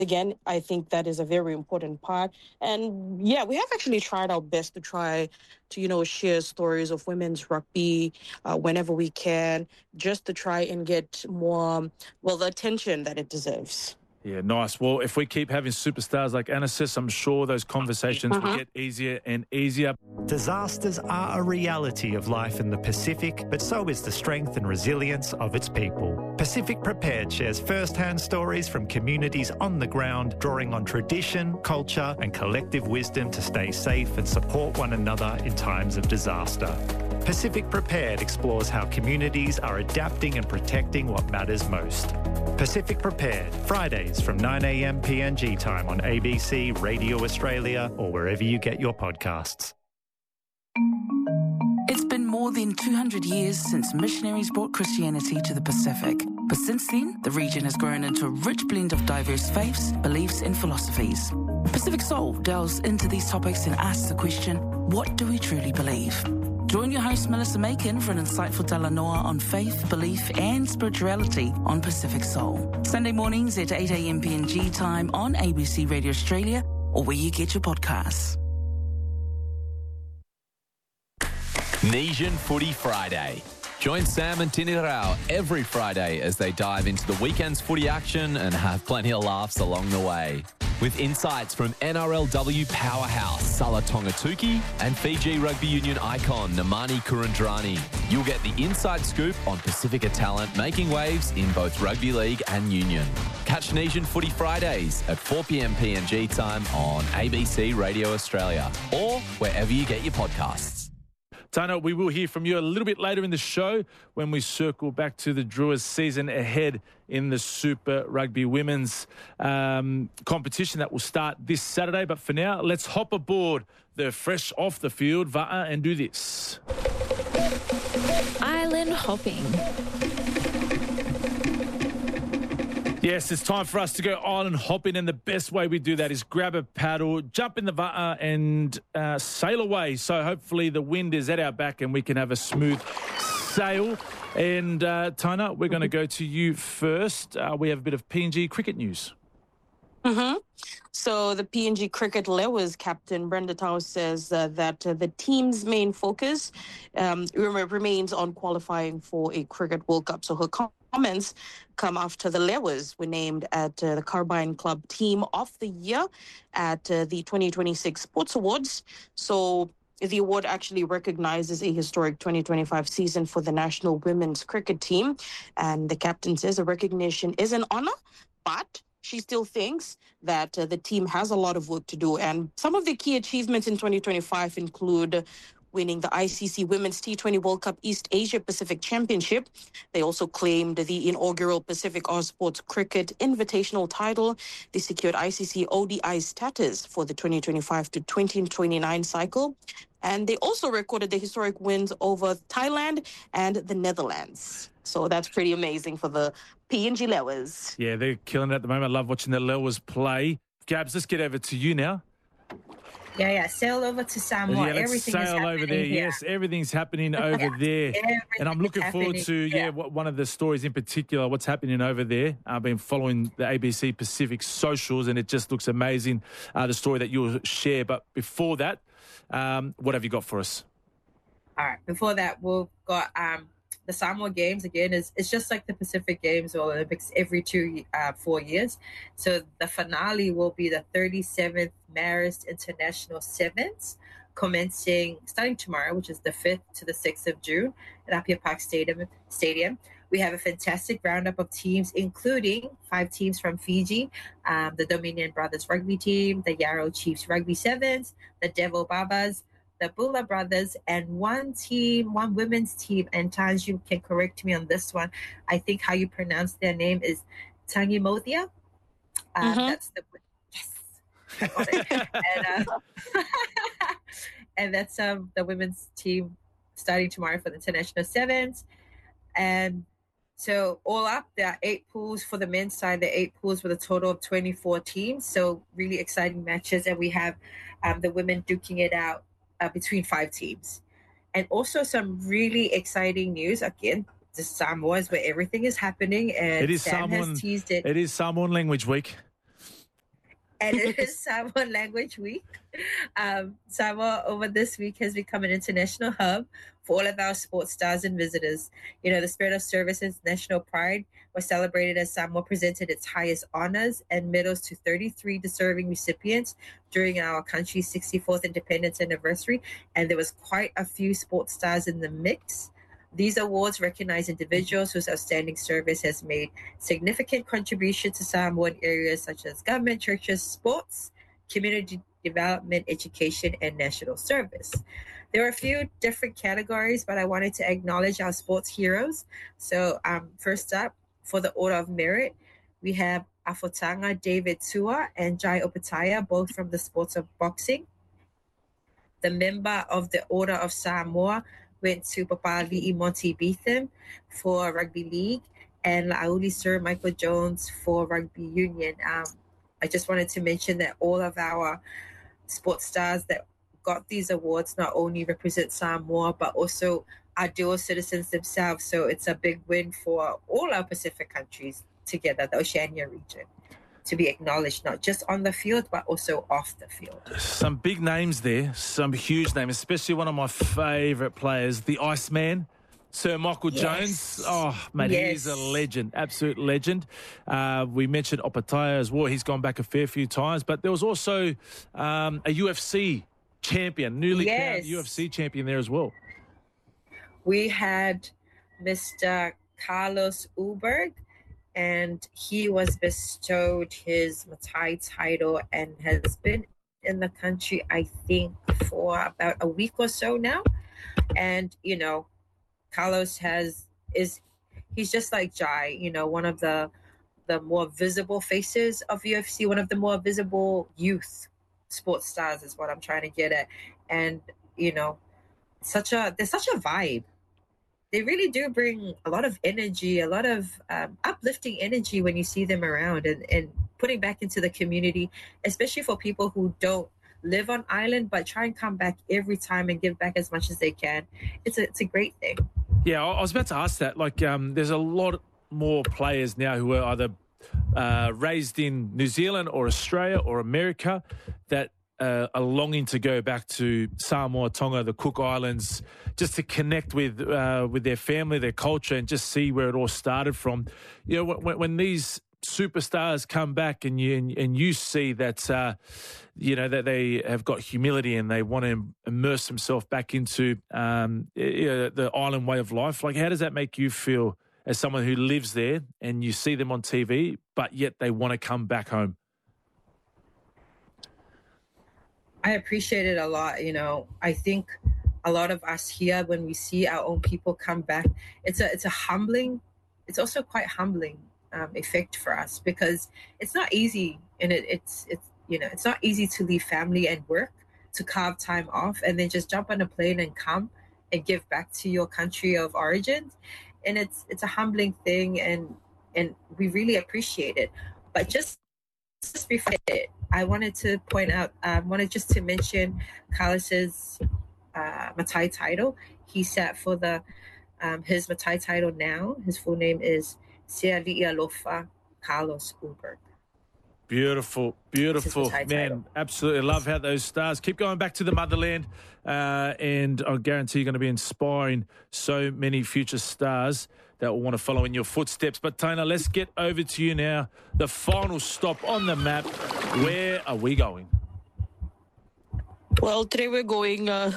again, I think that is a very important part. And yeah, we have actually tried our best to try to, share stories of women's rugby whenever we can, just to try and get more, well, the attention that it deserves. Yeah, nice. Well, if we keep having superstars like Anasis, I'm sure those conversations will get easier and easier. Disasters are a reality of life in the Pacific, but so is the strength and resilience of its people. Pacific Prepared shares first-hand stories from communities on the ground, drawing on tradition, culture and collective wisdom to stay safe and support one another in times of disaster. Pacific Prepared explores how communities are adapting and protecting what matters most. Pacific Prepared, Fridays from 9 a.m. PNG time on ABC, Radio Australia or wherever you get your podcasts. It's been more than 200 years since missionaries brought Christianity to the Pacific. But since then, the region has grown into a rich blend of diverse faiths, beliefs and philosophies. Pacific Soul delves into these topics and asks the question, what do we truly believe? Join your host Melissa Macon for an insightful talanoa on faith, belief and spirituality on Pacific Soul. Sunday mornings at 8 a.m. PNG time on ABC Radio Australia or where you get your podcasts. Nesian Footy Friday. Join Sam and Tini Rao every Friday as they dive into the weekend's footy action and have plenty of laughs along the way. With insights from NRLW powerhouse Sala Tongatuki and Fiji Rugby Union icon Namani Kurandrani. You'll get the inside scoop on Pacifica talent making waves in both rugby league and union. Catch Nesian Footy Fridays at 4 p.m. PNG time on ABC Radio Australia or wherever you get your podcasts. Tano, we will hear from you a little bit later in the show when we circle back to the Drewers season ahead in the Super Rugby Women's competition that will start this Saturday. But for now, let's hop aboard the fresh off the field Va'a and do this. Island hopping. Yes, it's time for us to go island hopping, and the best way we do that is grab a paddle, jump in the Va'a and sail away. So hopefully the wind is at our back and we can have a smooth sail. And Tana, we're going to go to you first. We have a bit of PNG cricket news. So the PNG Cricket Lewis captain Brenda Tau says that the team's main focus remains on qualifying for a Cricket World Cup. So her comments come after the Lewis were named at the Carbine Club Team of the Year at the 2026 Sports Awards. So the award actually recognizes a historic 2025 season for the national women's cricket team. And the captain says a recognition is an honor, but she still thinks that the team has a lot of work to do. And some of the key achievements in 2025 include winning the ICC Women's T20 World Cup East Asia Pacific Championship. They also claimed the inaugural Pacific Sports Cricket Invitational title. They secured ICC ODI status for the 2025 to 2029 cycle. And they also recorded the historic wins over Thailand and the Netherlands. So that's pretty amazing for the PNG Lewis. Yeah, they're killing it at the moment. I love watching the Lewis play. Gabs, let's get over to you now. Yeah. Sail over to Samoa. Yeah, let's sail over there. Here. Yes, everything's happening over there. And I'm looking forward to, one of the stories in particular, what's happening over there. I've been following the ABC Pacific socials, and it just looks amazing, the story that you'll share. But before that, what have you got for us? All right. Before that, we've got the Samoa Games. Again, it's just like the Pacific Games or Olympics every 4 years. So the finale will be the 37th Marist International Sevens, starting tomorrow, which is the 5th to the 6th of June at Apia Park Stadium. We have a fantastic roundup of teams, including 5 teams from Fiji, the Dominion Brothers Rugby Team, the Yarrow Chiefs Rugby Sevens, the Devil Babas, the Bula Brothers, and one women's team, and Taj, you can correct me on this one. I think how you pronounce their name is Tangimothia. That's the... Yes! And that's the women's team starting tomorrow for the International Sevens. And so all up, there are 8 pools for the men's side. There are 8 pools with a total of 24 teams. So really exciting matches. And we have the women duking it out between 5 teams. And also some really exciting news. Again, the Samoa is where everything is happening. And It is Sam has teased it. It is Samoan Language Week. and it is Samoan Language Week. Samoa over this week has become an international hub for all of our sports stars and visitors. You know, the spirit of service and national pride was celebrated as Samoa presented its highest honors and medals to 33 deserving recipients during our country's 64th independence anniversary. And there was quite a few sports stars in the mix. These awards recognize individuals whose outstanding service has made significant contribution to Samoan areas such as government, churches, sports, community development, education, and national service. There are a few different categories, but I wanted to acknowledge our sports heroes. So first up, for the Order of Merit, we have Afotanga David Tua and Jai Opataya, both from the sports of boxing. The member of the Order of Samoa went to Papali'i Monty Beetham for rugby league, and La'auli Sir Michael Jones for rugby union. I just wanted to mention that all of our sports stars that got these awards not only represent Samoa, but also are dual citizens themselves. So it's a big win for all our Pacific countries together, the Oceania region, to be acknowledged, not just on the field, but also off the field. Some big names there, some huge names, especially one of my favourite players, the Iceman, Sir Michael Jones. Oh, mate, he's a legend, absolute legend. We mentioned Opataya as well. He's gone back a fair few times. But there was also a UFC champion, newly crowned UFC champion there as well. We had Mr. Carlos Ulberg, and he was bestowed his Matai title and has been in the country, I think, for about a week or so now. And, you know, Carlos he's just like Jai, you know, one of the more visible faces of UFC, one of the more visible youth sports stars is what I'm trying to get at. And, you know, there's such a vibe. They really do bring a lot of energy, a lot of uplifting energy when you see them around and putting back into the community, especially for people who don't live on island but try and come back every time and give back as much as they can. It's a great thing. Yeah, I was about to ask that. Like, there's a lot more players now who are either raised in New Zealand or Australia or America that are longing to go back to Samoa, Tonga, the Cook Islands, just to connect with their family, their culture, and just see where it all started from. You know, when these superstars come back and you see that you know that they have got humility and they want to immerse themselves back into the island way of life, like how does that make you feel as someone who lives there and you see them on TV but yet they want to come back home? I appreciate it a lot. You know, I think a lot of us here, when we see our own people come back, it's also quite humbling effect for us, because it's not easy, and it's you know, it's not easy to leave family and work, to carve time off and then just jump on a plane and come and give back to your country of origin. And it's a humbling thing, and we really appreciate it. But just before it, I wanted to point out, just to mention Carlos's Matai title. He sat for his Matai title now. His full name is Seali'ialofa Carlos Ulberg. Beautiful, man. Absolutely love how those stars keep going back to the motherland, and I guarantee you're going to be inspiring so many future stars that will want to follow in your footsteps. But Taina, let's get over to you now. The final stop on the map. Where are we going? Well, today we're going to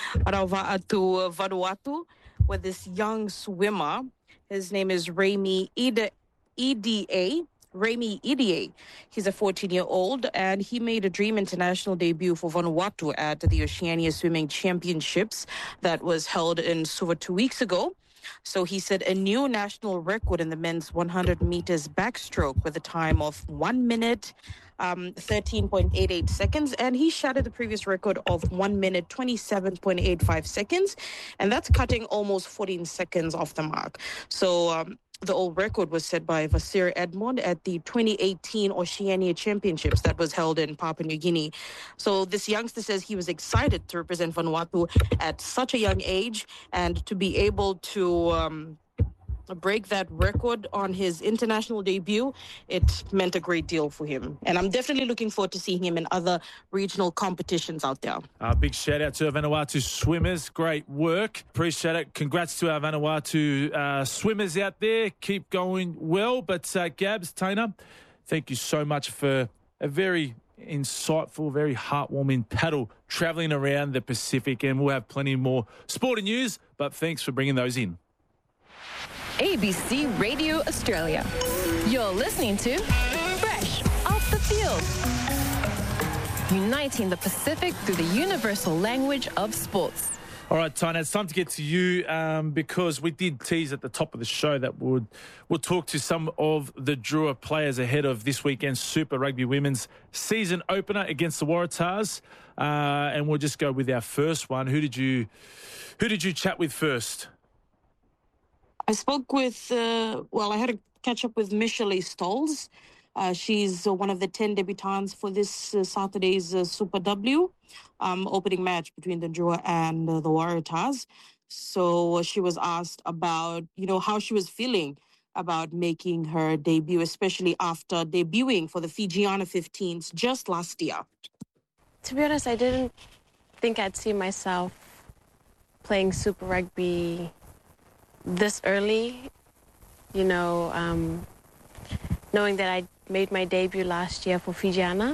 Vanuatu with this young swimmer. His name is Remi Idia. He's a 14-year-old, and he made a Dream International debut for Vanuatu at the Oceania Swimming Championships that was held in Suva 2 weeks ago. So he set a new national record in the men's 100 meters backstroke with a time of 1 minute, 13.88 seconds. And he shattered the previous record of 1 minute, 27.85 seconds. And that's cutting almost 14 seconds off the mark. So the old record was set by Vasir Edmond at the 2018 Oceania Championships that was held in Papua New Guinea. So this youngster says he was excited to represent Vanuatu at such a young age, and to be able to break that record on his international debut, it meant a great deal for him. And I'm definitely looking forward to seeing him in other regional competitions out there. Big shout out to our Vanuatu swimmers. Great work. Appreciate it. Congrats to our Vanuatu swimmers out there. Keep going well. But Gabs, Taina, thank you so much for a very insightful, very heartwarming paddle travelling around the Pacific. And we'll have plenty more sporting news. But thanks for bringing those in. ABC Radio Australia. You're listening to Fresh Off the Field. Uniting the Pacific through the universal language of sports. All right, Tina, it's time to get to you because we did tease at the top of the show that we'll talk to some of the Drua players ahead of this weekend's Super Rugby Women's season opener against the Waratahs. And we'll just go with our first one. Who did you chat with first? I spoke with, I had a catch up with Michelle Stolz. She's one of the 10 debutants for this Saturday's Super W opening match between the Drua and the Waratahs. So she was asked about, how she was feeling about making her debut, especially after debuting for the Fijiana 15s just last year. To be honest, I didn't think I'd see myself playing Super Rugby this early, knowing that I made my debut last year for Fijiana.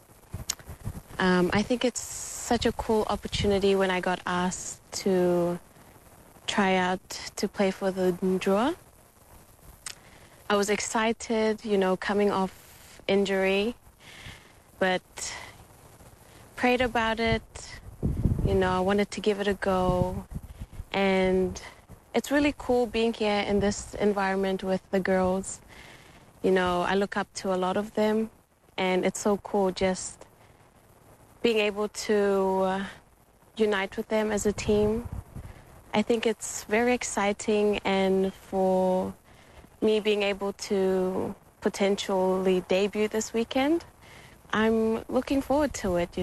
I think it's such a cool opportunity when I got asked to try out to play for the Drua. I was excited, coming off injury, but prayed about it. I wanted to give it a go, and it's really cool being here in this environment with the girls. I look up to a lot of them, and it's so cool just being able to unite with them as a team. I think it's very exciting, and for me being able to potentially debut this weekend, I'm looking forward to it,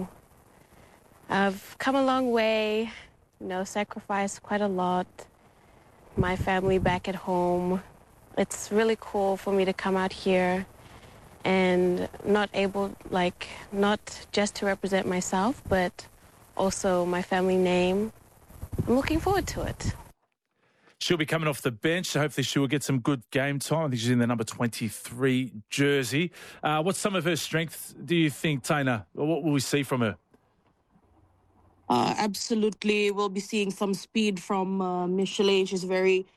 I've come a long way, sacrificed quite a lot. My family back at home. It's really cool for me to come out here and not just to represent myself, but also my family name. I'm looking forward to it. She'll be coming off the bench, so hopefully she will get some good game time. I think she's in the number 23 jersey. What's some of her strengths, do you think, Taina? What will we see from her? Absolutely. We'll be seeing some speed from Michelle. She's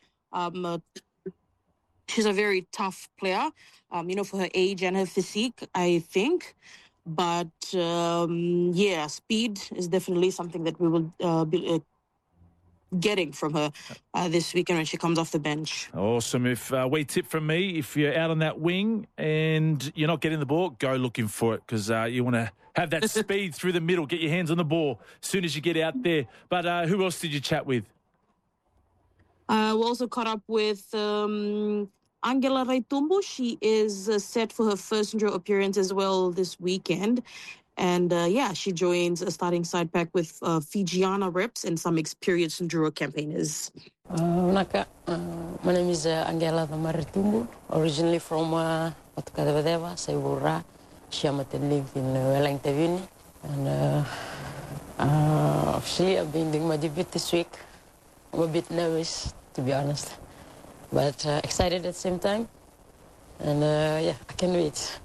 she's a very tough player, for her age and her physique, I think. But, speed is definitely something that we will be getting from her this weekend when she comes off the bench. Awesome. If wee tip from me, if you're out on that wing and you're not getting the ball, go looking for it, because you want to have that speed through the middle, get your hands on the ball as soon as you get out there. But who else did you chat with? We also caught up with Angela Raitumbo. She is set for her first Drua appearance as well this weekend. And she joins a starting side pack with Fijiana reps and some experienced Drua campaigners. My name is Angela Raitumbo, originally from Otukadevadeva, Saibura. Shiamatan live in Wellington. And actually, I've been doing my debut this week. I'm a bit nervous, to be honest, but excited at the same time. And I can't wait.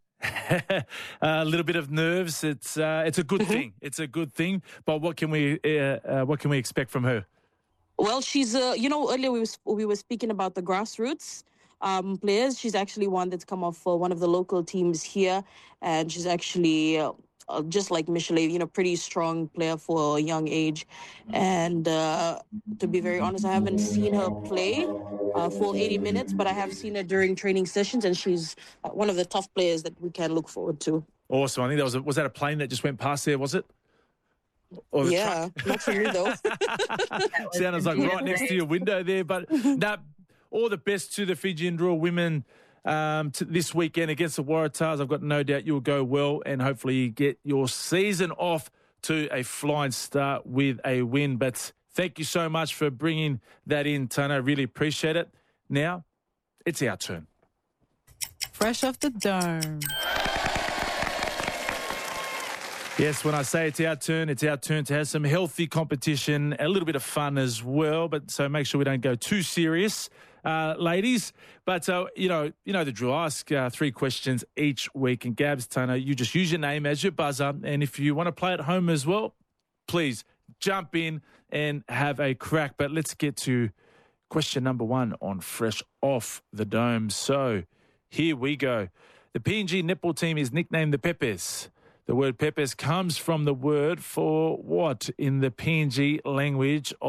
A little bit of nerves. It's a good thing. It's a good thing. But what can we expect from her? Well, she's earlier we were speaking about the grassroots players. She's actually one that's come off one of the local teams here, and she's actually just like Michelle, pretty strong player for a young age. And to be very honest, I haven't seen her play full 80 minutes, but I have seen her during training sessions, and she's one of the tough players that we can look forward to. Awesome. I think was that a plane that just went past there, was it? Or the truck? Not for me though. Sounds like right next to your window there. But all the best to the Fijian Drua women this weekend against the Waratahs. I've got no doubt you'll go well, and hopefully you get your season off to a flying start with a win. But thank you so much for bringing that in, Tana. Really appreciate it. Now, it's our turn. Fresh off the dome. Yes, when I say it's our turn to have some healthy competition, a little bit of fun as well. But so make sure we don't go too serious, ladies. But you know the drill. I ask 3 questions each week, and Gabs, Tano, you just use your name as your buzzer. And if you want to play at home as well, please jump in and have a crack. But let's get to question number 1 on Fresh Off the Dome. So here we go. The PNG netball team is nicknamed the Pepes. The word Pepes comes from the word for what in the PNG language